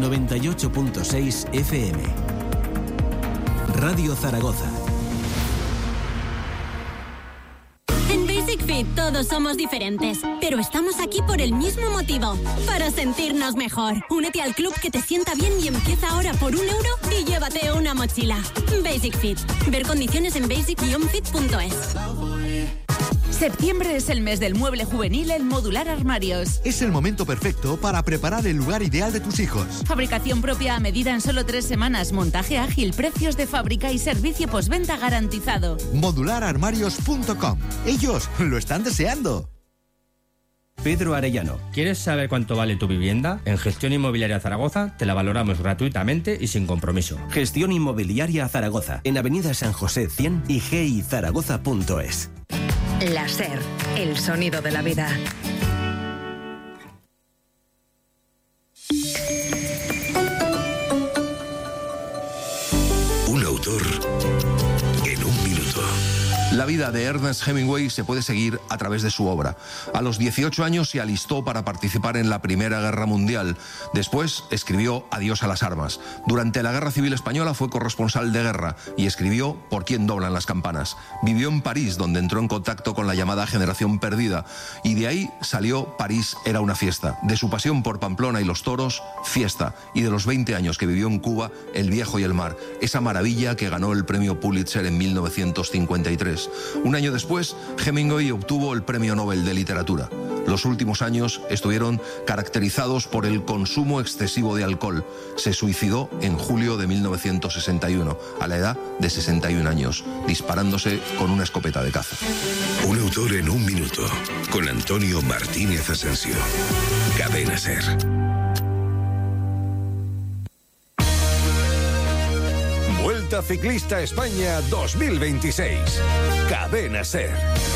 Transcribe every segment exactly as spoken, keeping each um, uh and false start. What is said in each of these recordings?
noventa y ocho punto seis F M. Radio Zaragoza. En Basic Fit todos somos diferentes, pero estamos aquí por el mismo motivo, para sentirnos mejor. Únete al club que te sienta bien y empieza ahora por un euro y llévate una mochila. Basic Fit. Ver condiciones en basic guion fit punto es. Septiembre es el mes del mueble juvenil en Modular Armarios. Es el momento perfecto para preparar el lugar ideal de tus hijos. Fabricación propia a medida en solo tres semanas, montaje ágil, precios de fábrica y servicio postventa garantizado. modular armarios punto com. Ellos lo están deseando. Pedro Arellano. ¿Quieres saber cuánto vale tu vivienda? En Gestión Inmobiliaria Zaragoza te la valoramos gratuitamente y sin compromiso. Gestión Inmobiliaria Zaragoza, en Avenida San José cien y g i zaragoza punto es. La SER, el sonido de la vida. Un autor en un minuto. La vida de Ernest Hemingway se puede seguir a través de su obra. A los dieciocho años se alistó para participar en la Primera Guerra Mundial. Después escribió Adiós a las armas. Durante la Guerra Civil Española fue corresponsal de guerra y escribió Por quién doblan las campanas. Vivió en París, donde entró en contacto con la llamada generación perdida. Y de ahí salió París era una fiesta. De su pasión por Pamplona y los toros, fiesta. Y de los veinte años que vivió en Cuba, El viejo y el mar. Esa maravilla que ganó el premio Pulitzer en mil novecientos cincuenta y tres. Un año después, Hemingway obtuvo el Premio Nobel de Literatura. Los últimos años estuvieron caracterizados por el consumo excesivo de alcohol. Se suicidó en julio de mil novecientos sesenta y uno, a la edad de sesenta y un años, disparándose con una escopeta de caza. Un autor en un minuto, con Antonio Martínez Asensio. Cadena SER. Vuelta Ciclista España dos mil veintiséis. Cadena SER.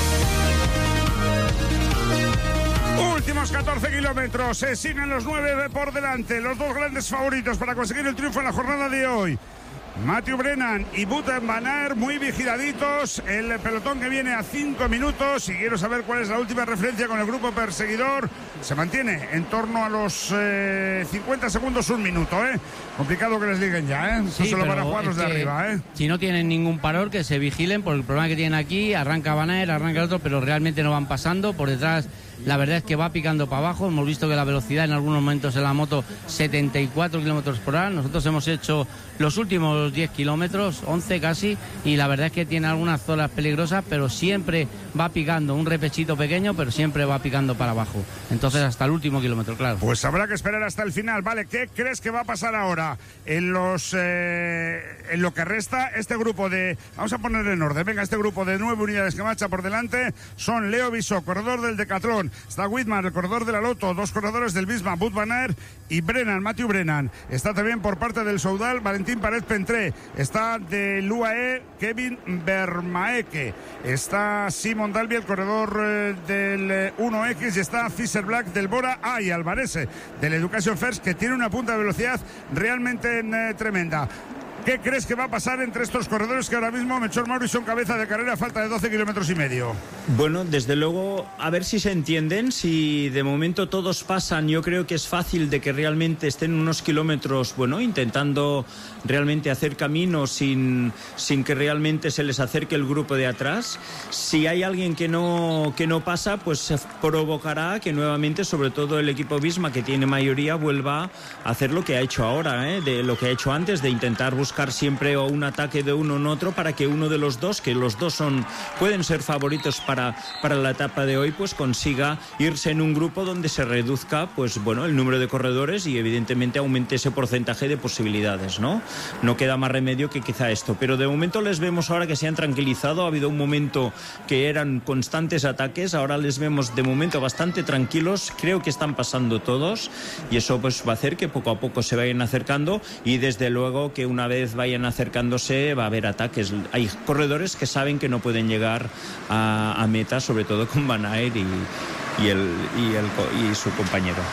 Últimos catorce kilómetros, se siguen los nueve por delante, los dos grandes favoritos para conseguir el triunfo en la jornada de hoy. Matthew Brennan y Wout van Aert muy vigiladitos, el pelotón que viene a cinco minutos, y quiero saber cuál es la última referencia con el grupo perseguidor. Se mantiene en torno a los eh, cincuenta segundos, un minuto, ¿eh? Complicado que les digan ya, ¿eh? Eso sí, solo para jugar los de arriba, ¿eh? Si no tienen ningún paror, que se vigilen por el problema que tienen aquí. Arranca Van Aert, arranca el otro, pero realmente no van pasando. Por detrás, la verdad es que va picando para abajo. Hemos visto que la velocidad en algunos momentos en la moto, setenta y cuatro kilómetros por hora. Nosotros hemos hecho los últimos diez kilómetros, once casi, y la verdad es que tiene algunas zonas peligrosas, pero siempre va picando, un repechito pequeño, pero siempre va picando para abajo. Entonces hasta el último kilómetro, claro. Pues habrá que esperar hasta el final. Vale, ¿qué crees que va a pasar ahora? En los eh, en lo que resta, este grupo de... Vamos a poner en orden. Venga, este grupo de nueve unidades que marcha por delante son Leo Bisó, corredor del Decatlón. Está Whitmar, el corredor de la Loto. Dos corredores del Visma, Wout van Aert y Brennan, Matthew Brennan. Está también por parte del Soudal, Valentín Pared Pentré. Está del U A E, Kevin Vermaeke. Está Simon Dalby, el corredor eh, del eh, uno equis. Y está Fisher Black del Bora. Ah, y Alvarese del Education First, que tiene una punta de velocidad realmente eh, tremenda. ¿Qué crees que va a pasar entre estos corredores que ahora mismo Melchor Mauri son cabeza de carrera a falta de doce kilómetros y medio? Bueno, desde luego, a ver si se entienden. Si de momento todos pasan, yo creo que es fácil de que realmente estén unos kilómetros, bueno, intentando realmente hacer camino sin, sin que realmente se les acerque el grupo de atrás. Si hay alguien que no, que no pasa, pues se provocará que nuevamente, sobre todo el equipo Visma, que tiene mayoría, vuelva a hacer lo que ha hecho ahora, ¿eh? De lo que ha hecho antes, de intentar buscar siempre un ataque de uno en otro para que uno de los dos, que los dos son pueden ser favoritos para, para la etapa de hoy, pues consiga irse en un grupo donde se reduzca, pues bueno, el número de corredores y evidentemente aumente ese porcentaje de posibilidades, ¿no? No queda más remedio que quizá esto, pero de momento les vemos ahora que se han tranquilizado. Ha habido un momento que eran constantes ataques, ahora les vemos de momento bastante tranquilos. Creo que están pasando todos y eso pues va a hacer que poco a poco se vayan acercando, y desde luego que una vez vayan acercándose va a haber ataques. Hay corredores que saben que no pueden llegar a, a meta, sobre todo con Van Aert y, y, el, y, el, y su compañero.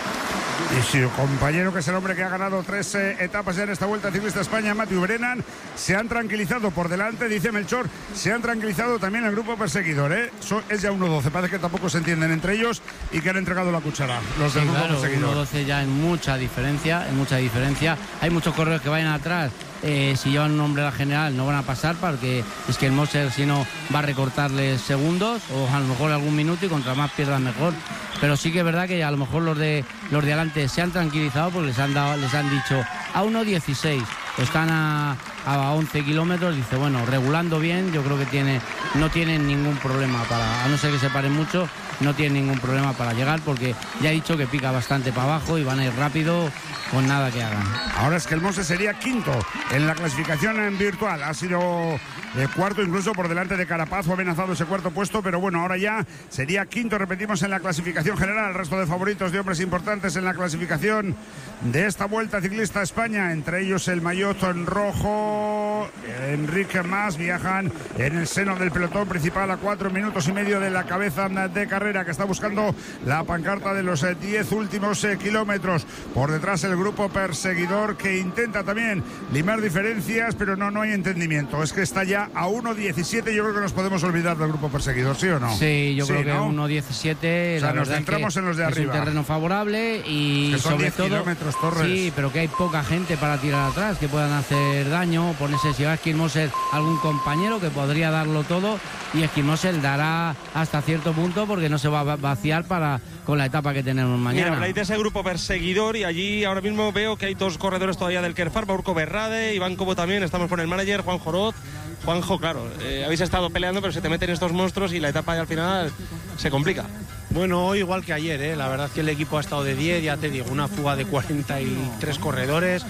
Y su compañero, que es el hombre que ha ganado tres eh, etapas ya en esta Vuelta Ciclista España, Matthew Brennan, se han tranquilizado por delante, dice Melchor, se han tranquilizado también el grupo perseguidor, ¿eh? So, es ya uno doce, parece que tampoco se entienden entre ellos y que han entregado la cuchara, los del sí, grupo claro, perseguidor. uno doce ya en mucha diferencia, en mucha diferencia. Hay muchos corredores que vayan atrás. Eh, si llevan un hombre a la general no van a pasar, porque es que el Moser si no va a recortarles segundos o a lo mejor algún minuto, y contra más pierdan mejor. Pero sí que es verdad que a lo mejor los de los de adelante se han tranquilizado porque les han dado, les han dicho a uno dieciséis, están a, a once kilómetros, dice bueno, regulando bien, yo creo que tiene, no tienen ningún problema para, a no ser que se paren mucho, no tienen ningún problema para llegar, porque ya he dicho que pica bastante para abajo y van a ir rápido con nada que hagan. Ahora es que el Mose sería quinto en la clasificación en virtual, ha sido eh, cuarto incluso por delante de Carapaz, o amenazado ese cuarto puesto, pero bueno, ahora ya sería quinto, repetimos, en la clasificación general. El resto de favoritos de hombres importantes en la clasificación de esta Vuelta Ciclista a España, entre ellos el maillot en rojo, Enrique Mas, viajan en el seno del pelotón principal a cuatro minutos y medio de la cabeza de carrera, que está buscando la pancarta de los diez últimos eh, kilómetros. Por detrás el grupo perseguidor, que intenta también limar diferencias, pero no, no hay entendimiento. Es que está ya a uno diecisiete, yo creo que nos podemos olvidar del grupo perseguidor, ¿sí o no? Sí, yo sí, creo que ¿no? uno diecisiete, o sea, la nos verdad centramos es en los de es arriba. un terreno favorable y que son sobre diez todo kilómetros, Torres. Sí, pero que hay poca gente para tirar atrás, que puedan hacer daño, ponerse, si va a Esquimoser algún compañero que podría darlo todo, y Esquimoser dará hasta cierto punto, porque no se va a vaciar para con la etapa que tenemos mañana. Mira, habláis de ese grupo perseguidor y allí ahora mismo veo que hay dos corredores todavía del Kerfar, Urco Berrade, Iván Cobo también, estamos con el manager, Juan Joroz. Juanjo, claro, eh, habéis estado peleando, pero se te meten estos monstruos y la etapa ya al final se complica. Bueno, hoy igual que ayer, ¿eh? La verdad es que el equipo ha estado de diez, ya te digo, una fuga de cuarenta y tres corredores,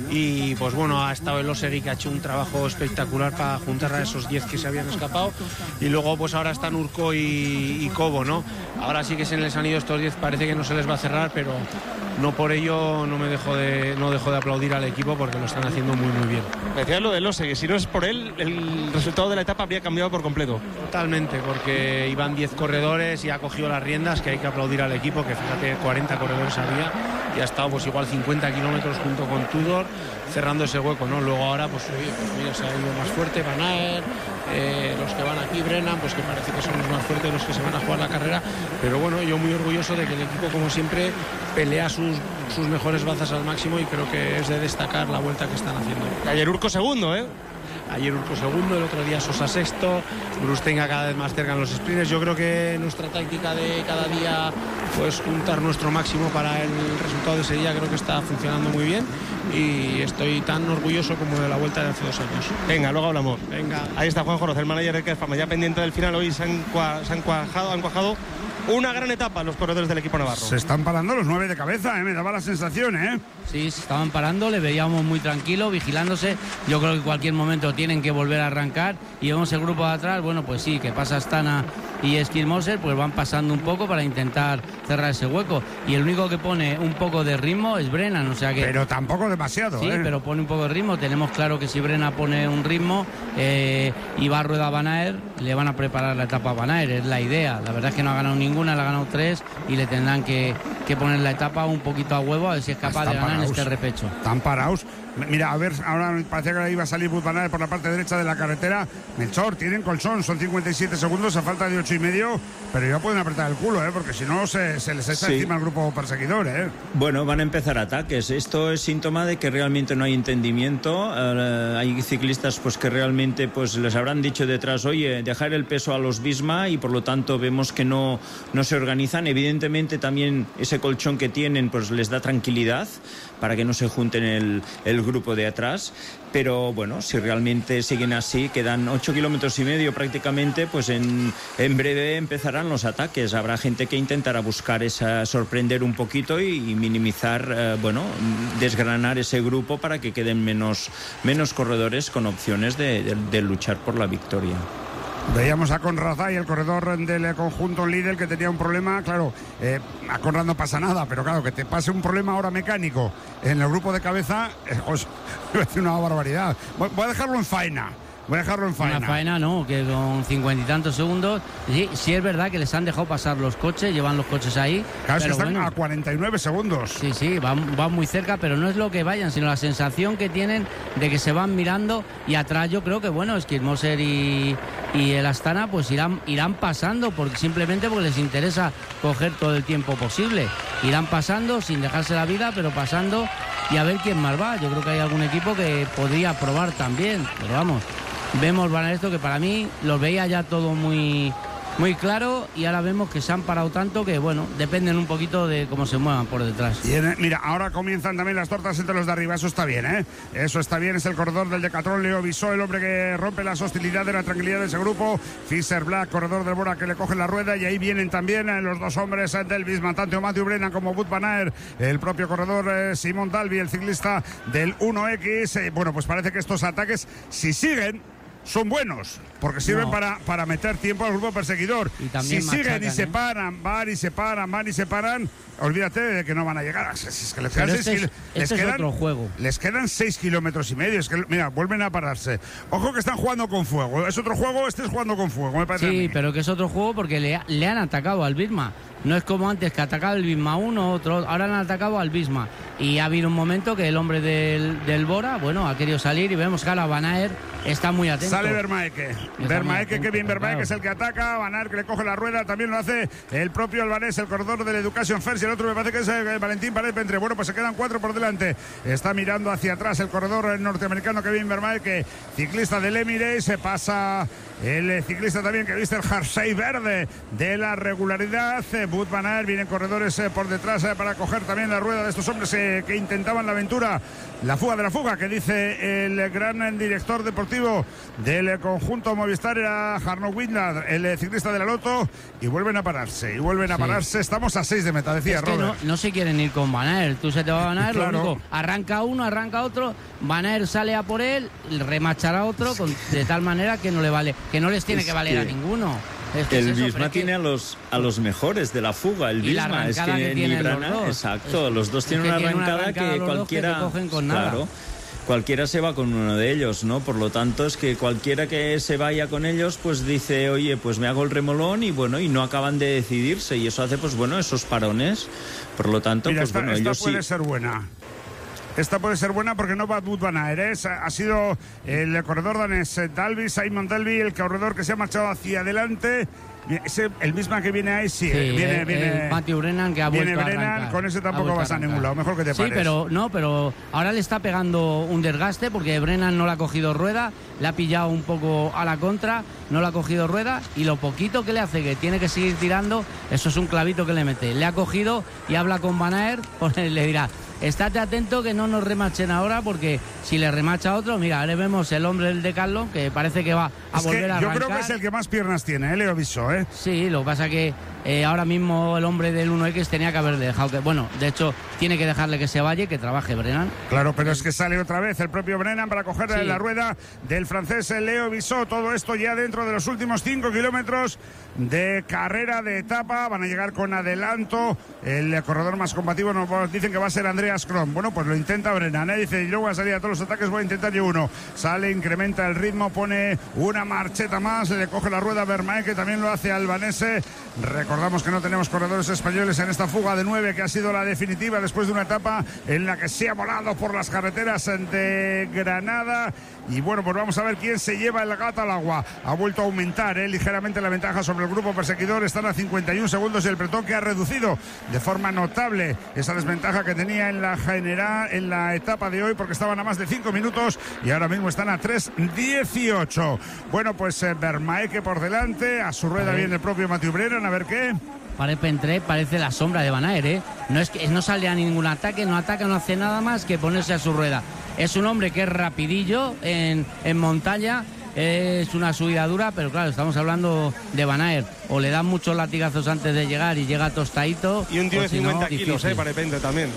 y pues bueno, ha estado el Osegui, que ha hecho un trabajo espectacular para juntar a esos diez que se habían escapado, y luego pues ahora están Urco y, y Cobo, ¿no? Ahora sí que se les han ido estos diez, parece que no se les va a cerrar, pero no por ello no me dejo de, no dejo de aplaudir al equipo, porque lo están haciendo muy muy bien. Me decías lo del Osegui, si no es por él, el resultado de la etapa habría cambiado por completo. Totalmente, porque iban diez corredores y ha cogido las riendas, que hay que aplaudir al equipo, que fíjate, cuarenta corredores había y ha estado pues igual cincuenta kilómetros junto con Tudor cerrando ese hueco, ¿no? Luego ahora pues, oye, pues mira, se ha ido más fuerte Van Aert, eh, los que van aquí, Brennan, pues que parece que son los más fuertes, los que se van a jugar la carrera, pero bueno, yo muy orgulloso de que el equipo, como siempre, pelea sus, sus mejores bazas al máximo, y creo que es de destacar la vuelta que están haciendo. Ayer Urco segundo, ¿eh? Ayer Urco segundo, el otro día Sosa sexto, Brustenga cada vez más cerca en los sprints. Yo creo que nuestra táctica de cada día, pues juntar nuestro máximo para el resultado de ese día, creo que está funcionando muy bien, y estoy tan orgulloso como de la vuelta de hace dos años. Venga, luego hablamos. Venga. Ahí está Juan Joroz, el manager de Kerfama, ya pendiente del final. Hoy se han, cua, se han cuajado, han cuajado una gran etapa los corredores del equipo navarro. Se están parando los nueve de cabeza, ¿eh? Me daba la sensación, ¿eh? Sí, se estaban parando, le veíamos muy tranquilo, vigilándose. Yo creo que en cualquier momento tienen que volver a arrancar, y vemos el grupo de atrás, bueno, pues sí, que pasa Astana y Esquimoser, pues van pasando un poco para intentar cerrar ese hueco, y el único que pone un poco de ritmo es Brennan, o sea que... Pero tampoco demasiado, Sí, ¿eh? pero pone un poco de ritmo. Tenemos claro que si Brennan pone un ritmo eh, y va a rueda a Van Aert, le van a preparar la etapa a Van Aert, es la idea. La verdad es que no ha ganado ninguna, le ha ganado tres, y le tendrán que, que poner la etapa un poquito a huevo, a ver si es capaz Están de ganar paraos. en este repecho. Están parados. Mira, a ver, ahora parecía que iba a salir Wout van Aert por la parte derecha de la carretera. Melchor, tienen colchón, son cincuenta y siete segundos a falta de ocho y medio, pero ya pueden apretar el culo, ¿eh? Porque si no se, se les echa Sí. encima el grupo perseguidor, ¿eh? Bueno, van a empezar ataques. Esto es síntoma de que realmente no hay entendimiento. Uh, hay ciclistas pues que realmente pues les habrán dicho detrás, oye, dejar el peso a los Visma, y por lo tanto vemos que no, no se organizan. Evidentemente también ese colchón que tienen pues les da tranquilidad para que no se junten el, el grupo de atrás, pero bueno, si realmente siguen así, quedan ocho kilómetros y medio prácticamente, pues en, en breve empezarán los ataques. Habrá gente que intentará buscar esa, sorprender un poquito y, y minimizar, eh, bueno, desgranar ese grupo para que queden menos, menos corredores con opciones de, de, de luchar por la victoria. Veíamos a Conrad Zay, el corredor del conjunto Lidl, que tenía un problema. Claro, eh, a Conrad no pasa nada, pero claro, que te pase un problema ahora mecánico en el grupo de cabeza, eh, os, iba a decir una barbaridad. Voy, voy a dejarlo en faena. voy a dejarlo en faena. Una faena no, que con cincuenta y tantos segundos, sí, sí es verdad que les han dejado pasar los coches, llevan los coches ahí. Claro, pero están bueno, a cuarenta y nueve segundos. Sí, sí, van, van muy cerca, pero no es lo que vayan, sino la sensación que tienen de que se van mirando y atrás yo creo que, bueno, Skid Moser y, y el Astana pues irán, irán pasando, porque simplemente porque les interesa coger todo el tiempo posible. Irán pasando sin dejarse la vida, pero pasando y a ver quién más va. Yo creo que hay algún equipo que podría probar también, pero vamos, vemos van a esto que para mí los veía ya todo muy... muy claro, y ahora vemos que se han parado tanto que, bueno, dependen un poquito de cómo se muevan por detrás. Bien, mira, ahora comienzan también las tortas entre los de arriba, eso está bien, ¿eh? Eso está bien, es el corredor del Decathlon, Leo Bisó, el hombre que rompe las hostilidades, la tranquilidad de ese grupo. Fisher Black, corredor del Bora, que le coge la rueda, y ahí vienen también eh, los dos hombres eh, del Visma, tanto Matthew Brennan como Wout van Aert, el propio corredor eh, Simon Dalby, el ciclista del uno equis. Eh, bueno, pues parece que estos ataques, si siguen, son buenos, porque sirven no. para, para meter tiempo al grupo perseguidor. Y si siguen machacan, y se ¿eh? paran, van y se paran, van y se paran, olvídate de que no van a llegar. Es que les quedan, este seis, es, les, este quedan es otro juego. les quedan seis kilómetros y medio. Es que, mira, vuelven a pararse. Ojo que están jugando con fuego. Es otro juego, este es jugando con fuego, me parece. Sí, pero que es otro juego porque le, le han atacado al Visma. No es como antes que atacaba el Visma uno, otro. Ahora han atacado al Visma. Y ha habido un momento que el hombre del, del Bora, bueno, ha querido salir y vemos que ahora Van Aert está muy atento. Sale Vermaeke. Vermaeke, Kevin Vermaeke claro. es el que ataca. Van Aert que le coge la rueda. También lo hace el propio albanés, el corredor del Education First. Y el otro me parece que es el Valentín Pared Pentre. Bueno, pues se quedan cuatro por delante. Está mirando hacia atrás el corredor norteamericano Kevin Vermaeke, ciclista del Emirates. Se pasa el ciclista también que viste el jersey verde de la regularidad. Wout van Aert, vienen corredores eh, por detrás eh, para coger también la rueda de estos hombres eh, que intentaban la aventura, la fuga de la fuga, que dice el gran director deportivo del conjunto Movistar, era Arnaud Windad, el ciclista de la Loto, y vuelven a pararse, y vuelven a sí. pararse. Estamos a seis de meta, decía es que Robert. No, no se quieren ir con Van Aert, tú se te va a Van Aert, claro. lo único, arranca uno, arranca otro, Van Aert sale a por él, remachará otro, con, de tal manera que no le vale, que no les tiene es que valer que... a ninguno. Es que el es eso, Visma tiene que... a los a los mejores de la fuga. El Visma es que, que ni Brana, exacto, es, los dos tienen una arrancada, una arrancada que cualquiera, que cogen con claro, nada. cualquiera se va con uno de ellos, ¿no? Por lo tanto es que cualquiera que se vaya con ellos, pues dice, oye, pues me hago el remolón y bueno, y no acaban de decidirse y eso hace, pues bueno, esos parones. Por lo tanto, Mira, pues esta, bueno, esta ellos puede sí. ser buena. Esta puede ser buena porque no va Wout van Aert. Ha sido el corredor danés Dalby, Simon Dalby, el corredor que se ha marchado hacia adelante. Ese, el mismo que viene ahí, sí, sí viene, el, viene el Matthew Brennan que ha viene vuelto Brennan, a arrancar. Con ese tampoco vas a, a ningún lado, mejor que te pares. Sí, pero no, pero ahora le está pegando un desgaste porque Brennan no le ha cogido rueda, le ha pillado un poco a la contra, no le ha cogido rueda y lo poquito que le hace que tiene que seguir tirando, eso es un clavito que le mete. Le ha cogido y habla con Van Aert, pues le dirá, estate atento que no nos remachen ahora porque si le remacha otro, mira, ahora vemos el hombre del Decathlon que parece que va a es volver que a arrancar. Yo creo que es el que más piernas tiene, ¿eh? Leo Bisó, ¿eh? Sí, lo que pasa que eh, ahora mismo el hombre del uno equis tenía que haberle dejado que, bueno, de hecho tiene que dejarle que se vaya y que trabaje Brennan. Claro, pero es que sale otra vez el propio Brennan para coger sí. la rueda del francés Leo Bisó. Todo esto ya dentro de los últimos cinco kilómetros de carrera de etapa. Van a llegar con adelanto. El corredor más combativo nos dicen que va a ser Andreas Kron. Bueno, pues lo intenta Brennan, ¿eh? Dice, yo voy a salir a todos los ataques, voy a intentar yo uno. Sale, incrementa el ritmo, pone una marcheta más, le coge la rueda a Vermaeke, que también lo hace albanese. Recordamos que no tenemos corredores españoles en esta fuga de nueve, que ha sido la definitiva después de una etapa en la que se ha volado por las carreteras de Granada. Y bueno, pues vamos a ver quién se lleva el gato al agua. Ha vuelto a aumentar ¿eh? ligeramente la ventaja sobre el grupo perseguidor. Están a cincuenta y un segundos y el pelotón que ha reducido de forma notable esa desventaja que tenía en la general, en la etapa de hoy, porque estaban a más de cinco minutos y ahora mismo están a tres dieciocho. Bueno, pues eh, Vermaeke por delante, a su rueda viene el propio Matthew Brennan, a ver qué. Pared Pentre parece la sombra de Van Aert, ¿eh? No es que no sale a ningún ataque, no ataca, no hace nada más que ponerse a su rueda. Es un hombre que es rapidillo en, en montaña, es una subida dura, pero claro, estamos hablando de Van Aert. O le dan muchos latigazos antes de llegar y llega tostadito. Y un tío de si cincuenta no, kilos, ¿eh? Pared Pentre también.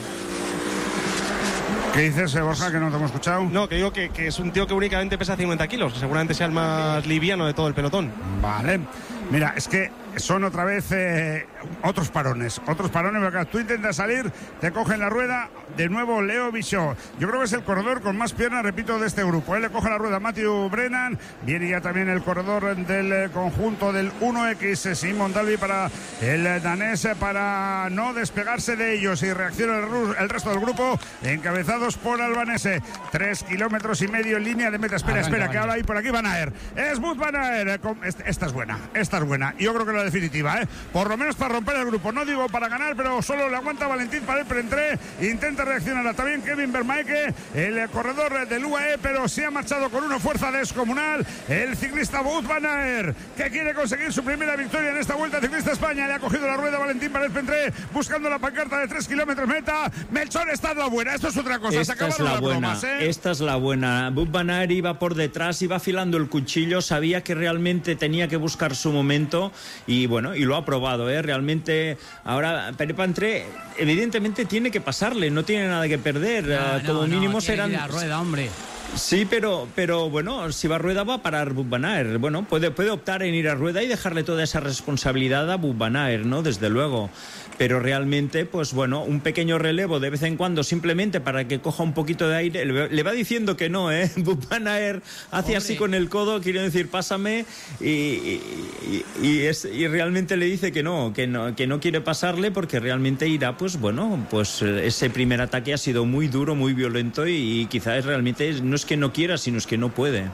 ¿Qué dices, Borja, que no te hemos escuchado? No, que digo que, que es un tío que únicamente pesa cincuenta kilos, que seguramente sea el más liviano de todo el pelotón. Vale. Mira, es que son otra vez eh, otros parones, otros parones, porque tú intentas salir, te cogen la rueda, de nuevo Leo Bichot. Yo creo que es el corredor con más piernas, repito, de este grupo. Él le coge la rueda a Matthew Brennan, viene ya también el corredor del conjunto del uno equis, Simon Dalby, para el danés, para no despegarse de ellos, y reacciona el, el resto del grupo, encabezados por Albanese. Tres kilómetros y medio en línea de meta. Espera, Arranca, espera, que habla ahí por aquí Van Aert. Es Wout Van Aert. Esta es buena, esta es buena. Yo creo que la definitiva, ¿eh? Por lo menos para romper el grupo. No digo para ganar, pero solo le aguanta Valentín Paret-Pentré. Intenta reaccionar también Kevin Vermaeke, el corredor del U A E, pero se ha marchado con una fuerza descomunal el ciclista Wout Van Aert, que quiere conseguir su primera victoria en esta Vuelta Ciclista España. Le ha cogido la rueda Valentín Paret-Pentré, buscando la pancarta de tres kilómetros meta. Melchor, esta es la buena. Esto es otra cosa. Esta se es la las buena. Bromas, ¿eh? Esta es la buena. Wout Van Aert iba por detrás, iba afilando el cuchillo, sabía que realmente tenía que buscar su momento y bueno, y lo ha probado, ¿eh? Realmente ahora Paret-Pentré evidentemente tiene que pasarle, no tiene nada que perder. No, uh, como no, mínimo no, serán la rueda, hombre. Sí, pero, pero bueno, si va a rueda va a parar Wout Van Aert. Bueno, puede, puede optar en ir a rueda y dejarle toda esa responsabilidad a Wout Van Aert, ¿no? Desde luego. Pero realmente, pues bueno, un pequeño relevo de vez en cuando, simplemente para que coja un poquito de aire. Le va diciendo que no, ¿eh? Wout Van Aert hace Hombre. así con el codo, quiere decir, pásame, y, y, y, es, y realmente le dice que no, que no, que no quiere pasarle, porque realmente irá, pues bueno, pues ese primer ataque ha sido muy duro, muy violento, y, y quizás realmente no es que no quiera, sino es que no puede.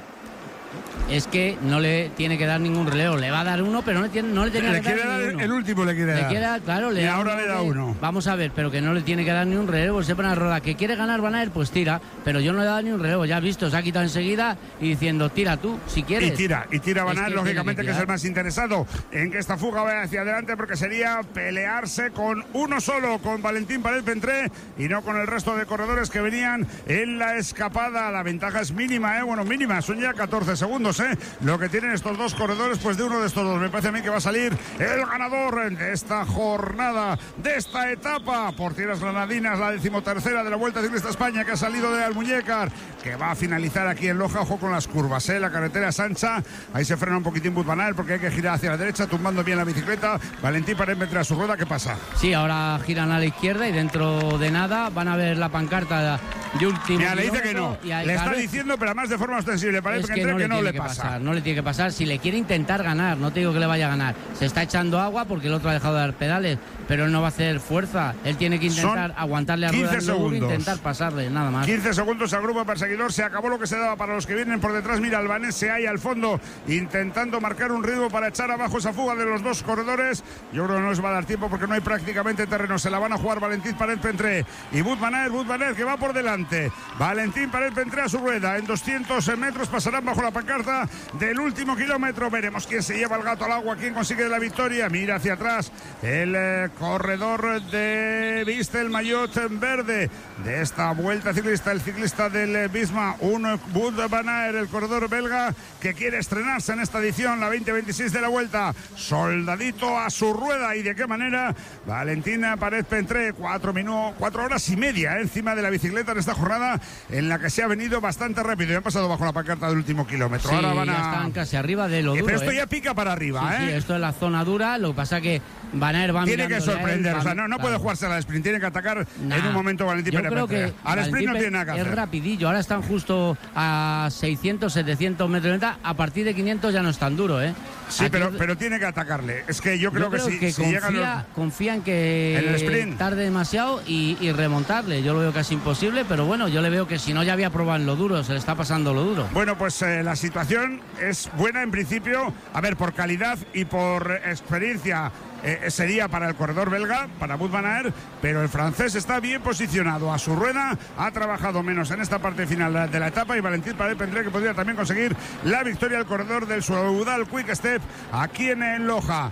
Es que no le tiene que dar ningún relevo, le va a dar uno, pero no le tiene, no le tenía le que dar, dar uno. El último le quiere le dar. Quiere dar claro, le y da ahora uno, le da uno. Vamos a ver, pero que no le tiene que dar ni un relevo, sepan a rueda. Que quiere ganar Van Aert, pues tira, pero yo no le he dado ni un relevo, ya has visto, se ha quitado enseguida y diciendo, tira tú, si quieres. Y tira, y tira Van Aert, es que lógicamente, que, que es el más interesado en que esta fuga vaya hacia adelante, porque sería pelearse con uno solo, con Valentín Paret-Pentré, y no con el resto de corredores que venían en la escapada. La ventaja es mínima, ¿eh? Bueno, mínima, son ya catorce segundos, ¿eh? Lo que tienen estos dos corredores, pues de uno de estos dos me parece a mí que va a salir el ganador de esta jornada, de esta etapa por tierras granadinas, la decimotercera de la Vuelta Ciclista España, que ha salido de Almuñécar, que va a finalizar aquí en Loja. Ojo con las curvas, ¿eh? La carretera es ancha, ahí se frena un poquitín Wout Van Aert porque hay que girar hacia la derecha, tumbando bien la bicicleta. Valentín Paret-Pentré a su rueda, ¿qué pasa? Sí, ahora giran a la izquierda y dentro de nada van a ver la pancarta de último. Mira, le dice que no, le está claro, diciendo, pero además de forma ostensible, Paret-Pentré, que no, que no le, le pasa. Pasar, no le tiene que pasar, si le quiere intentar ganar, no te digo que le vaya a ganar, se está echando agua porque el otro ha dejado de dar pedales, pero él no va a hacer fuerza, él tiene que intentar Son aguantarle a rueda e intentar pasarle, nada más. quince segundos al grupo perseguidor, se acabó lo que se daba para los que vienen por detrás. Mira, Albanese ahí al fondo intentando marcar un ritmo para echar abajo esa fuga de los dos corredores. Yo creo que no les va a dar tiempo porque no hay prácticamente terreno, se la van a jugar Valentín Paret-Pentré y Wout Van Aert, Wout Van Aert que va por delante. Valentín Paret-Pentré a su rueda, en doscientos metros pasarán bajo la pancarta del último kilómetro. Veremos quién se lleva el gato al agua, quién consigue la victoria. Mira hacia atrás el eh, corredor de Viste el maillot verde de esta Vuelta Ciclista, el ciclista del eh, Bisma, un Wout Van Aert, el corredor belga que quiere estrenarse en esta edición, la veinte veintiséis de la Vuelta. Soldadito a su rueda, y de qué manera. Valentina Paret-Pentré, cuatro minutos, cuatro horas y media eh, encima de la bicicleta en esta jornada en la que se ha venido bastante rápido y han pasado bajo la pancarta del último kilómetro. Sí, ahora van a... ya están casi arriba de lo eh, duro. Pero esto eh. ya pica para arriba, sí, ¿eh? Sí, esto es la zona dura, lo que pasa que Van Aert va tiene que sorprender, él, o sea, no, no claro. puede jugarse al sprint, tiene que atacar nah, en un momento Valentín Paret-Pentré. Al sprint no tiene nada que hacer. Es rapidillo, ahora están justo a seiscientos, setecientos metros de meta, a partir de quinientos ya no es tan duro, ¿eh? Sí, Aquí pero, es... pero tiene que atacarle. Es que yo creo, yo creo que si, que si confía, llegan los... confía en que en el sprint tarde demasiado y, y remontarle. Yo lo veo casi imposible, pero bueno, yo le veo que si no ya había probado en lo duro, se le está pasando lo duro. Bueno, pues eh, la situación es buena en principio, a ver, por calidad y por experiencia. Eh, sería para el corredor belga, para Wout Van Aert, pero el francés está bien posicionado a su rueda, ha trabajado menos en esta parte final de la etapa, y Valentín Paret-Pentré que podría también conseguir la victoria al corredor del Soudal Quick Step aquí en, en Loja.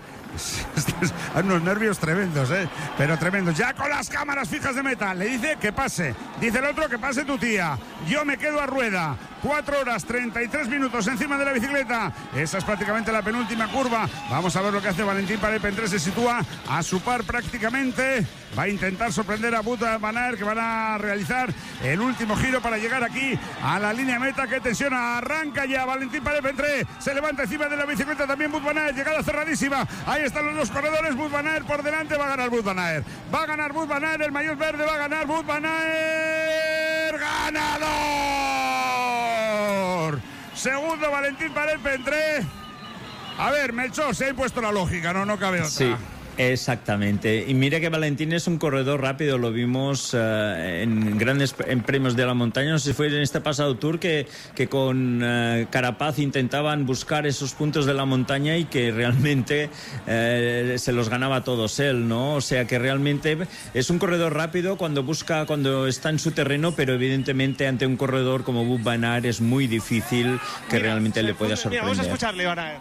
Hay unos nervios tremendos, ¿eh? Pero tremendos. Ya con las cámaras fijas de meta, le dice que pase, Dice el otro que pase tu tía. Yo me quedo a rueda. cuatro horas treinta y tres minutos encima de la bicicleta. Esa es prácticamente la penúltima curva. Vamos a ver lo que hace Valentín Paret-Pentré. Se sitúa a su par prácticamente. Va a intentar sorprender a Wout van Aert, que van a realizar el último giro para llegar aquí a la línea meta. Que tensiona, arranca ya Valentín Paret-Pentré. Se levanta encima de la bicicleta también Wout van Aert. Llegada cerradísima. Ahí están los dos corredores. Wout van Aert por delante. Va a ganar Wout van Aert. Va a ganar Wout van Aert. El maillot verde va a ganar Wout van Aert. ¡Ganador! Segundo Valentín Paret-Pentré. A ver, Melchor, se ha impuesto la lógica, no, no cabe otra. Sí. Exactamente, y mira que Valentín es un corredor rápido, lo vimos uh, en grandes en premios de la montaña, no sé si fue en este pasado Tour que, que con uh, Carapaz intentaban buscar esos puntos de la montaña y que realmente uh, se los ganaba a todos él, ¿no? O sea que realmente es un corredor rápido cuando busca, cuando está en su terreno, pero evidentemente ante un corredor como Wout van Aert es muy difícil que mira, realmente le pueda sorprender. Mira, vamos a escucharle, Van Aert.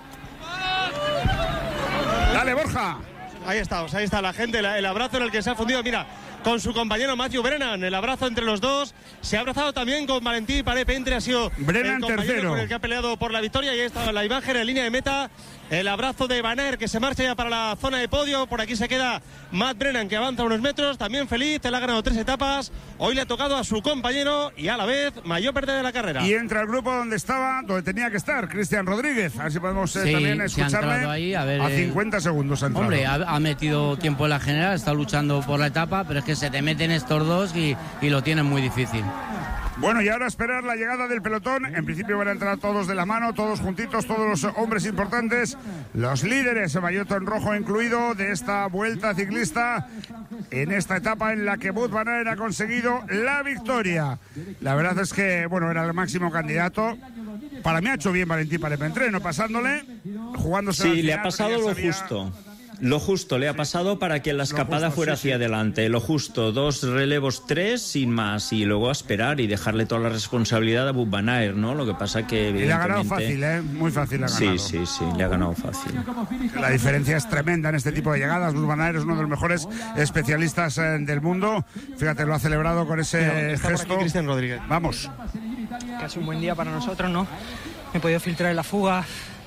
Dale, Borja. Ahí estamos, ahí está la gente, el, el abrazo en el que se ha fundido, mira, con su compañero Matthew Brennan, el abrazo entre los dos. Se ha abrazado también con Valentín Paret-Pentré, ha sido Brennan el compañero tercero, con el que ha peleado por la victoria. Y ahí está la imagen en línea de meta, el abrazo de Van Aert, que se marcha ya para la zona de podio. Por aquí se queda Matt Brennan, que avanza unos metros, también feliz, él ha ganado tres etapas. Hoy le ha tocado a su compañero y a la vez mayor pérdida de la carrera. Y entra al grupo donde estaba, donde tenía que estar, Cristian Rodríguez. A ver si podemos eh, sí, también escucharle. Ahí, a, ver, a cincuenta segundos ha entrado. Hombre, ha, ha metido tiempo en la general, está luchando por la etapa, pero es que se te meten estos dos y, y lo tienen muy difícil. Bueno, y ahora esperar la llegada del pelotón. En principio van a entrar todos de la mano, todos juntitos, todos los hombres importantes, los líderes, el maillot en rojo incluido, de esta vuelta ciclista, en esta etapa en la que Wout van Aert ha conseguido la victoria. La verdad es que, bueno, era el máximo candidato. Para mí ha hecho bien Valentín Paret-Pentré, no pasándole, jugándose. Sí, al final, le ha pasado lo sabía... justo. Lo justo, le ha pasado para que la escapada justo, fuera sí, hacia sí. adelante. Lo justo, dos relevos, tres, sin más. Y luego a esperar y dejarle toda la responsabilidad a Wout van Aert, ¿no? Lo que pasa que evidentemente... Y le ha ganado fácil, ¿eh? Muy fácil le ha ganado. Sí, sí, sí, le ha ganado fácil. La diferencia es tremenda en este tipo de llegadas. Wout van Aert es uno de los mejores especialistas eh, del mundo. Fíjate, lo ha celebrado con ese gesto. Cristian Rodríguez. Vamos. Casi un buen día para nosotros, ¿no? Me he podido filtrar en la fuga.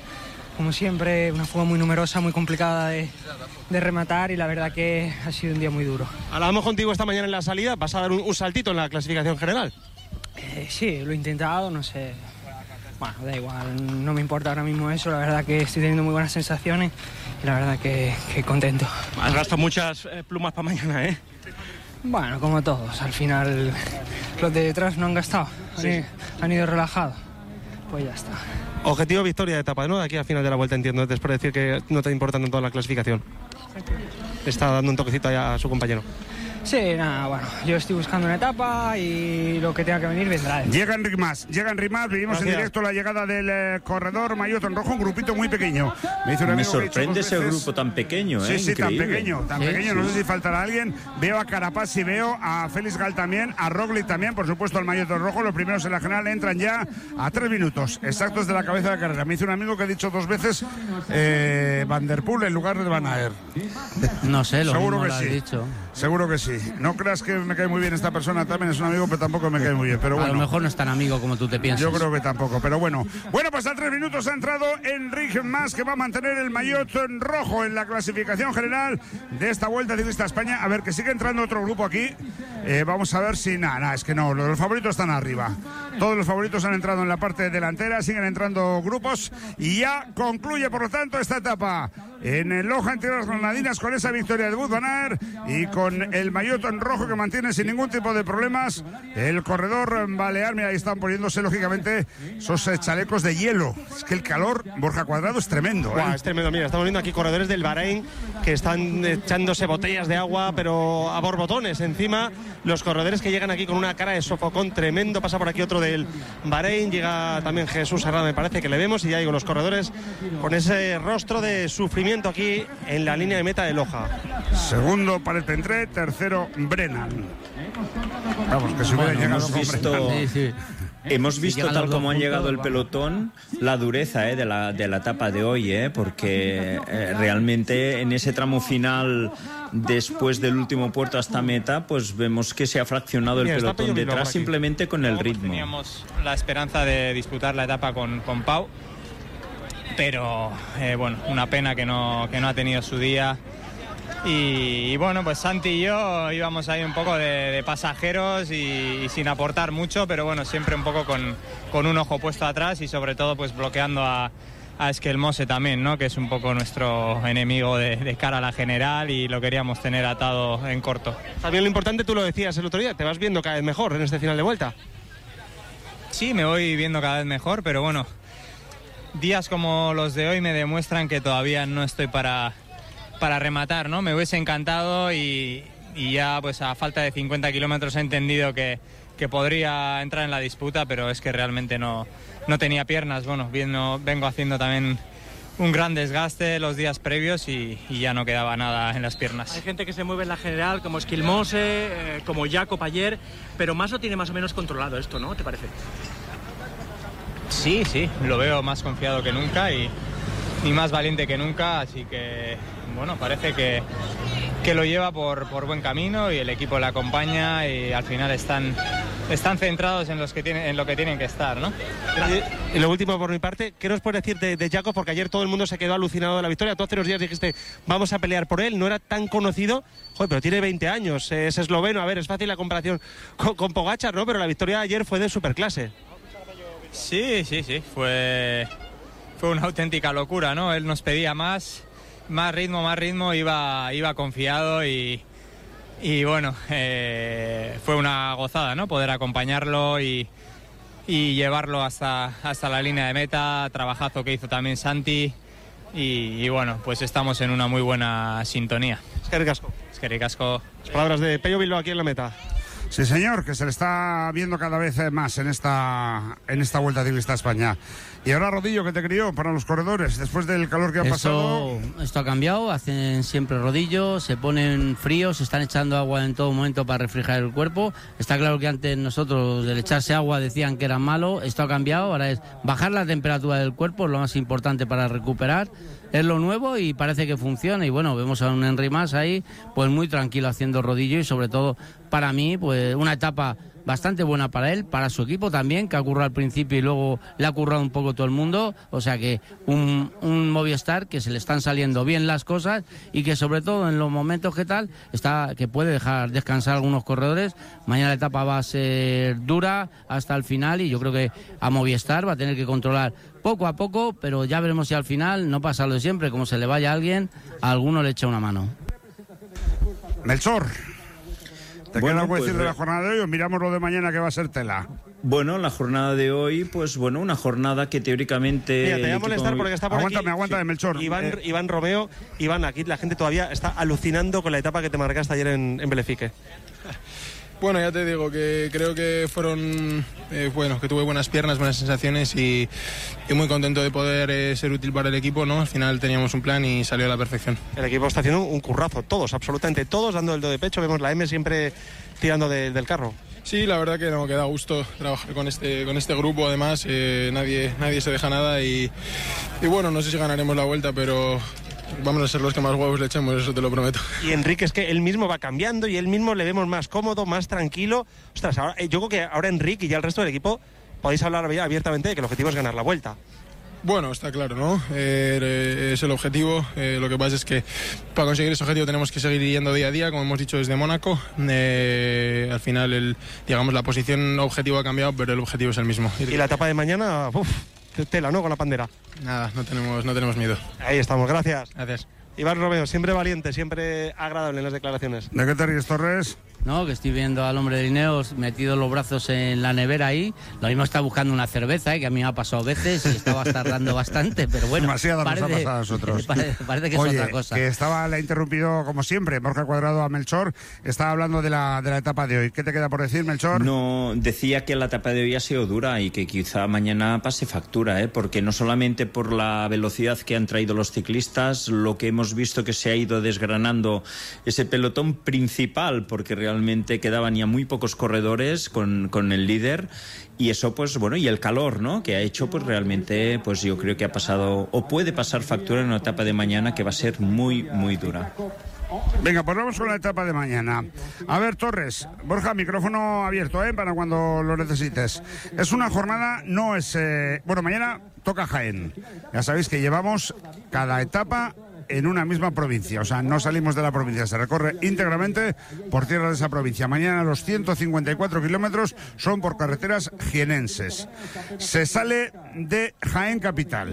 Como siempre, una fuga muy numerosa, muy complicada de, de rematar, y la verdad que ha sido un día muy duro. Hablamos contigo esta mañana en la salida, ¿vas a dar un, un saltito en la clasificación general? Eh, sí, lo he intentado, no sé. Bueno, da igual, no me importa ahora mismo eso, la verdad que estoy teniendo muy buenas sensaciones y la verdad que, que contento. Has gastado muchas eh, plumas para mañana, ¿eh? Bueno, como todos, al final los de detrás no han gastado, sí. han, han ido relajados, pues ya está. Objetivo victoria de etapa, ¿no? De aquí al final de la vuelta, entiendo, después de decir que no te importa en toda la clasificación. Está dando un toquecito allá a su compañero. Sí, nada, bueno, yo estoy buscando una etapa y lo que tenga que venir vendrá. Llega Enric Mas, llega Enric Mas, vivimos Gracias. en directo la llegada del eh, corredor maillot en rojo, un grupito muy pequeño. Me, hizo un Me sorprende ese grupo tan pequeño, sí, ¿eh? Sí, Increíble. tan pequeño, tan sí, pequeño, sí. No sé si faltará alguien. Veo a Carapaz y veo a Félix Gal también, a Roglic también, por supuesto al maillot en rojo. Los primeros en la general entran ya a tres minutos exactos de la cabeza de la carrera. Me hizo un amigo que ha dicho dos veces eh, Van der Poel en lugar de Van Aert. No sé, lo Seguro mismo que lo has sí. dicho. Seguro que sí. No creas que me cae muy bien esta persona, también es un amigo, pero tampoco me cae muy bien. Pero bueno, a lo mejor no es tan amigo como tú te piensas. Yo creo que tampoco, pero bueno. Bueno, pues a tres minutos ha entrado Enric Mas, que va a mantener el maillot en rojo en la clasificación general de esta Vuelta Ciclista a España. A ver, que sigue entrando otro grupo aquí. Eh, vamos a ver si... Nada, nah, es que no, los favoritos están arriba. Todos los favoritos han entrado en la parte delantera, siguen entrando grupos y ya concluye, por lo tanto, esta etapa en el Loja entre las granadinas con esa victoria de Wout van Aert y con el maillot en rojo que mantiene sin ningún tipo de problemas el corredor balear. Mira, ahí están poniéndose lógicamente esos chalecos de hielo. Es que el calor, Borja Cuadrado, es tremendo, ¿eh? Wow, es tremendo. Mira, estamos viendo aquí corredores del Bahrein que están echándose botellas de agua, pero a borbotones encima. Los corredores que llegan aquí con una cara de sofocón tremendo. Pasa por aquí otro del Bahrein, llega también Jesús Herrada, me parece que le vemos, y ya digo, los corredores con ese rostro de sufrimiento aquí en la línea de meta de Loja. Segundo Paret-Pentré, tercero Brennan. Vamos, que si hubiera bueno, llegado hemos visto, sí, sí. Hemos visto si tal como ha llegado el vamos. pelotón, la dureza eh, de, la, de la etapa de hoy, eh, porque eh, realmente en ese tramo final después del último puerto hasta meta, pues vemos que se ha fraccionado el Mira, está pelotón Pello Bilbao detrás por aquí. simplemente con el ritmo. Teníamos la esperanza de disputar la etapa con, con Pau, pero eh, bueno, una pena que no, que no ha tenido su día. Y, y bueno, pues Santi y yo íbamos ahí un poco de, de pasajeros y, y sin aportar mucho, pero bueno, siempre un poco con, con un ojo puesto atrás y sobre todo pues bloqueando a, a Esquelmose también, ¿no? Que es un poco nuestro enemigo de, de cara a la general y lo queríamos tener atado en corto. También lo importante, tú lo decías el otro día, te vas viendo cada vez mejor en este final de vuelta. Sí, me voy viendo cada vez mejor, pero bueno, días como los de hoy me demuestran que todavía no estoy para... para rematar, ¿no? Me hubiese encantado y, y ya pues a falta de cincuenta kilómetros he entendido que, que podría entrar en la disputa, pero es que realmente no, no tenía piernas. Bueno, viendo, vengo haciendo también un gran desgaste los días previos y, y ya no quedaba nada en las piernas. Hay gente que se mueve en la general, como Esquilmose, eh, como Jacob ayer, pero más lo tiene más o menos controlado esto, ¿no? ¿Te parece? Sí, sí, lo veo más confiado que nunca y, y más valiente que nunca, así que bueno, parece que, que lo lleva por, por buen camino y el equipo le acompaña y al final están, están centrados en, los que tienen, en lo que tienen que estar, ¿no? Y, y lo último por mi parte, ¿qué nos puedes decir de, de Jacob? Porque ayer todo el mundo se quedó alucinado de la victoria. Tú hace unos días dijiste, vamos a pelear por él, no era tan conocido, joder, pero tiene veinte años, es esloveno, a ver, es fácil la comparación con, con Pogačar, ¿no? Pero la victoria de ayer fue de superclase. Sí, sí, sí, fue, fue una auténtica locura, ¿no? Él nos pedía más... Más ritmo, más ritmo, iba, iba confiado y, y bueno, eh, fue una gozada, ¿no? Poder acompañarlo y, y llevarlo hasta, hasta la línea de meta, trabajazo que hizo también Santi y, y bueno, pues estamos en una muy buena sintonía. Es que ricasco. Es que ricasco. Las palabras de Pello Bilbao aquí en la meta. Sí, señor, que se le está viendo cada vez más en esta en esta Vuelta Ciclista a España. Y ahora, Rodillo, que te crió para los corredores, después del calor que ha Eso, pasado. Esto ha cambiado, hacen siempre rodillo, se ponen fríos, se están echando agua en todo momento para refrigerar el cuerpo. Está claro que antes nosotros, del echarse agua, decían que era malo, esto ha cambiado, ahora es bajar la temperatura del cuerpo, lo más importante para recuperar. Es lo nuevo y parece que funciona y bueno, vemos a un Henry Mas ahí pues muy tranquilo haciendo rodillo y sobre todo para mí pues una etapa bastante buena para él, para su equipo también, que ha currado al principio y luego le ha currado un poco todo el mundo, o sea que un, un Movistar que se le están saliendo bien las cosas y que sobre todo en los momentos que tal, está que puede dejar descansar a algunos corredores. Mañana la etapa va a ser dura hasta el final y yo creo que a Movistar va a tener que controlar poco a poco, pero ya veremos si al final no pasa lo de siempre, como se le vaya a alguien, a alguno le echa una mano. Melchor, ¿te Bueno, queda algo pues, decir de la jornada de hoy o miramos lo de mañana que va a ser tela? Bueno, la jornada de hoy, pues bueno, una jornada que teóricamente... Mira, te voy a el equipo molestar móvil- porque está por Aguántame, aquí. aguántame, Melchor. Iván, Eh, Iván Romeo. Iván, aquí la gente todavía está alucinando con la etapa que te marcaste ayer en, en Belefique. Bueno, ya te digo que creo que fueron, eh, bueno, que tuve buenas piernas, buenas sensaciones y, y muy contento de poder eh, ser útil para el equipo, ¿no? Al final teníamos un plan y salió a la perfección. El equipo está haciendo un currazo, todos, absolutamente todos, dando el do de pecho. Vemos la M siempre tirando de- del carro. Sí, la verdad que no, que da gusto trabajar con este, con este grupo, además, eh, nadie, nadie se deja nada y, y bueno, no sé si ganaremos la vuelta, pero vamos a ser los que más huevos le echemos, eso te lo prometo. Y Enrique es que él mismo va cambiando y él mismo le vemos más cómodo, más tranquilo. Ostras, ahora, eh, yo creo que ahora Enrique y ya el resto del equipo podéis hablar abiertamente de que el objetivo es ganar la vuelta. Bueno, está claro, ¿no? Eh, es el objetivo. Eh, lo que pasa es que para conseguir ese objetivo tenemos que seguir yendo día a día, como hemos dicho desde Mónaco. Eh, al final, el, digamos, la posición objetivo ha cambiado, pero el objetivo es el mismo. Y la etapa de mañana, uff, tela, ¿no? Con la pandera. Nada, no tenemos, no tenemos miedo. Ahí estamos, gracias. Gracias. Iván Romeo, siempre valiente, siempre agradable en las declaraciones. ¿De qué te ríes, Torres? No, que estoy viendo al hombre de Ineos metido los brazos en la nevera ahí. Lo mismo está buscando una cerveza, ¿eh? Que a mí me ha pasado veces y estaba tardando bastante, pero bueno. Demasiado nos ha parece, pasado a nosotros. Parece, parece que Oye, es otra cosa. que estaba, le ha interrumpido como siempre, Borja Cuadrado a Melchor. Estaba hablando de la, de la etapa de hoy. ¿Qué te queda por decir, Melchor? No, decía que la etapa de hoy ha sido dura y que quizá mañana pase factura, ¿eh? Porque no solamente por la velocidad que han traído los ciclistas, lo que hemos visto que se ha ido desgranando ese pelotón principal, porque realmente quedaban ya muy pocos corredores con, con el líder, y eso pues bueno, y el calor, ¿no? Que ha hecho pues realmente, pues yo creo que ha pasado o puede pasar factura en una etapa de mañana que va a ser muy, muy dura. Venga, pues vamos con la etapa de mañana. A ver, Torres, Borja, micrófono abierto, ¿eh? Para cuando lo necesites. Es una jornada, no es... Eh... Bueno, mañana toca Jaén. Ya sabéis que llevamos cada etapa en una misma provincia, o sea, no salimos de la provincia, se recorre íntegramente por tierra de esa provincia. Mañana los ciento cincuenta y cuatro kilómetros son por carreteras jienenses. Se sale de Jaén capital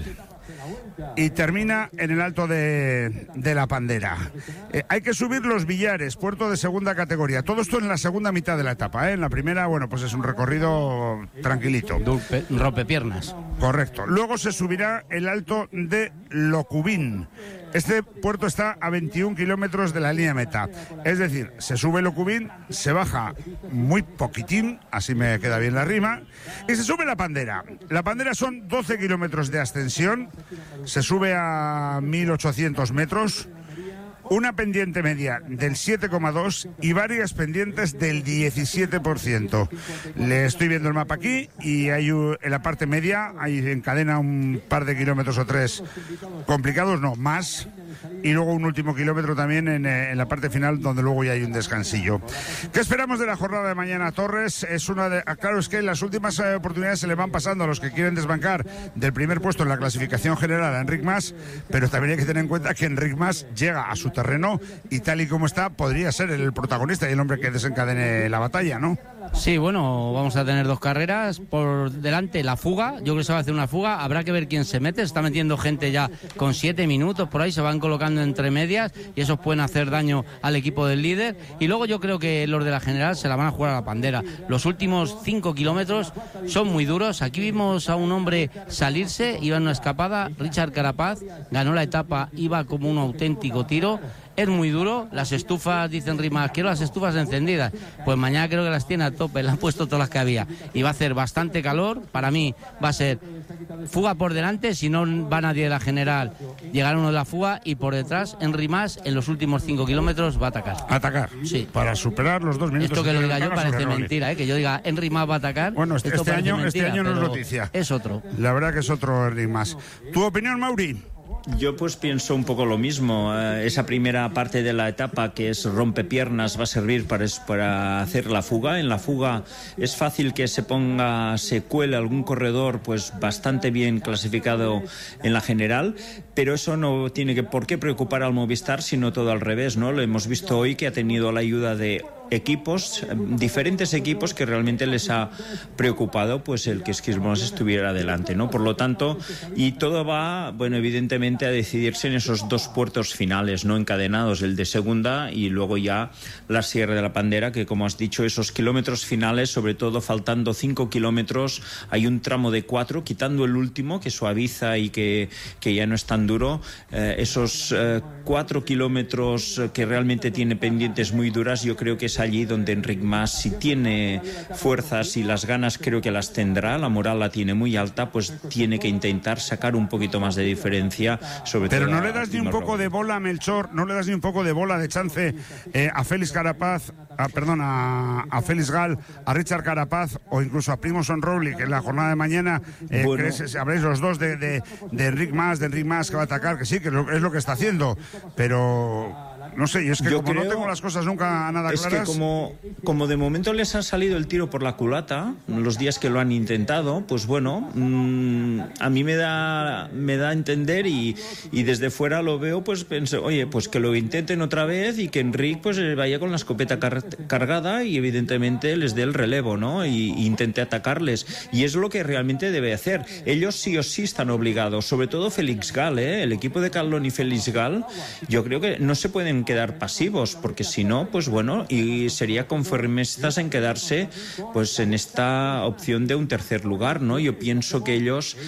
y termina en el Alto de, de la Pandera. Eh, hay que subir los Villares, puerto de segunda categoría. Todo esto en la segunda mitad de la etapa, ¿eh? En la primera, bueno, pues es un recorrido tranquilito. Rompepiernas. Correcto. Luego se subirá el Alto de Locubín. Este puerto está a veintiún kilómetros de la línea meta. Es decir, se sube Locubín, se baja muy poquitín, así me queda bien la rima, y se sube la Pandera. La Pandera son doce kilómetros de ascensión, se sube a mil ochocientos metros, una pendiente media del siete coma dos y varias pendientes del diecisiete por ciento. Le estoy viendo el mapa aquí y hay un, en la parte media hay encadena un par de kilómetros o tres complicados, no, más. Y luego un último kilómetro también en, en la parte final, donde luego ya hay un descansillo. ¿Qué esperamos de la jornada de mañana, Torres? Es una de, claro, es que las últimas eh, oportunidades se le van pasando a los que quieren desbancar del primer puesto en la clasificación general a Enric Mas, pero también hay que tener en cuenta que Enric Mas llega a su terreno y tal y como está, podría ser el protagonista y el hombre que desencadene la batalla, ¿no? Sí, bueno, vamos a tener dos carreras. Por delante la fuga, yo creo que se va a hacer una fuga, habrá que ver quién se mete, se está metiendo gente ya con siete minutos, por ahí se van colocando entre medias y esos pueden hacer daño al equipo del líder. Y luego yo creo que los de la general se la van a jugar a la Pandera. Los últimos cinco kilómetros son muy duros. Aquí vimos a un hombre salirse, iba en una escapada, Richard Carapaz, ganó la etapa, iba como un auténtico tiro. Es muy duro, las estufas, dicen Rimas, quiero las estufas encendidas. Pues mañana creo que las tiene a tope, le han puesto todas las que había. Y va a hacer bastante calor, para mí va a ser fuga por delante, si no va nadie de la general, llegará uno de la fuga y por detrás, en Rimas, en los últimos cinco kilómetros va a atacar. ¿Atacar? Sí. Para superar los dos minutos. Esto que lo diga yo parece mentira, ¿eh? Que yo diga, en Rimas va a atacar. Bueno, este, este año, mentira, este año no es noticia. Es otro. La verdad que es otro Rimas. ¿Tu opinión, Mauri? Yo pues pienso un poco lo mismo. Eh, esa primera parte de la etapa que es rompepiernas va a servir para, para hacer la fuga. En la fuga es fácil que se ponga, se cuele algún corredor pues bastante bien clasificado en la general, pero eso no tiene que por qué preocupar al Movistar, sino todo al revés, ¿no? Lo hemos visto hoy que ha tenido la ayuda de equipos, diferentes equipos que realmente les ha preocupado pues el que Skilmos estuviera adelante, ¿no? Por lo tanto, y todo va, bueno, evidentemente a decidirse en esos dos puertos finales, no encadenados, el de segunda y luego ya la Sierra de la Pandera, que como has dicho, esos kilómetros finales, sobre todo faltando cinco kilómetros, hay un tramo de cuatro, quitando el último que suaviza y que, que ya no es tan duro, eh, esos eh, cuatro kilómetros que realmente tiene pendientes muy duras, yo creo que es allí donde Enric Mas, si tiene fuerzas y las ganas, creo que las tendrá, la moral la tiene muy alta, pues tiene que intentar sacar un poquito más de diferencia, sobre Pero todo no le das ni un poco Roglic. de bola a Melchor, no le das ni un poco de bola de chance eh, a Félix Carapaz, a, perdón, a, a Félix Gal, a Richard Carapaz o incluso a Primož Roglic, que en la jornada de mañana eh, bueno. crees, habréis los dos de, de, de Enric Mas, de Enric Mas que va a atacar, que sí, que es lo que está haciendo, pero... No sé, y es que Yo como creo, no tengo las cosas nunca nada es claras... Es que como, como de momento les ha salido el tiro por la culata, los días que lo han intentado, pues bueno, mmm, a mí me da me da a entender y, y desde fuera lo veo, pues pensé, oye, pues que lo intenten otra vez y que Enric pues vaya con la escopeta car cargada y evidentemente les dé el relevo, ¿no? Y, y intente atacarles. Y es lo que realmente debe hacer. Ellos sí o sí están obligados, sobre todo Félix Gal, ¿eh? El equipo de Calón y Félix Gal, yo creo que no se pueden quedar pasivos, porque si no, pues bueno, y sería conformistas en quedarse pues en esta opción de un tercer lugar, ¿no? Yo pienso que ellos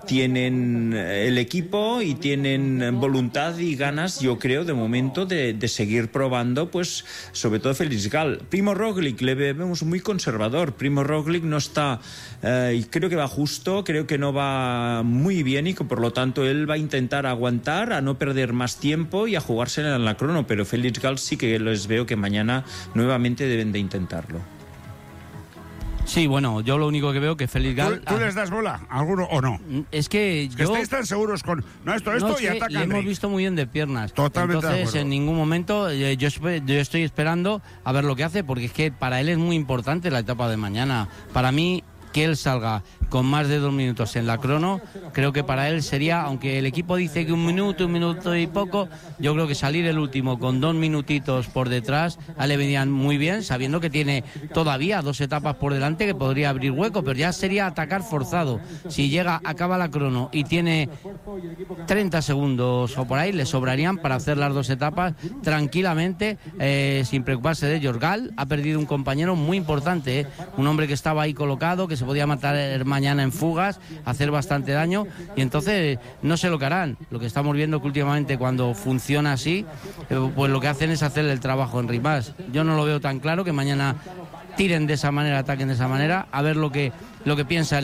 tienen el equipo y tienen voluntad y ganas, yo creo, de momento de, de seguir probando, pues sobre todo Félix Gal. Primož Roglic le vemos muy conservador. Primož Roglic no está, eh, y creo que va justo, creo que no va muy bien y que por lo tanto él va a intentar aguantar, a no perder más tiempo y a jugársela en la crono, pero Félix Gal sí que les veo que mañana nuevamente deben de intentarlo. Sí, bueno, yo lo único que veo que Félix Gal... ¿Tú, tú les das bola a alguno o no? Es que Es que yo... estáis tan seguros con... No, esto, esto No, y es que atacan. le hemos Rick. visto muy bien de piernas. Totalmente de Entonces, acuerdo. en ningún momento eh, yo, espe- yo estoy esperando a ver lo que hace, porque es que para él es muy importante la etapa de mañana. Para mí, que él salga con más de dos minutos en la crono, creo que para él sería, aunque el equipo dice que un minuto, un minuto y poco, yo creo que salir el último con dos minutitos por detrás, a él le venían muy bien, sabiendo que tiene todavía dos etapas por delante que podría abrir hueco, pero ya sería atacar forzado. Si llega, acaba la crono y tiene treinta segundos o por ahí, le sobrarían para hacer las dos etapas tranquilamente, eh, sin preocuparse de ellos. Gal ha perdido un compañero muy importante, eh, un hombre que estaba ahí colocado, que se podía matar mañana en fugas, hacer bastante daño, y entonces no sé lo que harán. Lo que estamos viendo que últimamente cuando funciona así, eh, pues lo que hacen es hacer el trabajo en Rimas. Yo no lo veo tan claro que mañana tiren de esa manera, ataquen de esa manera, a ver lo que, lo que piensan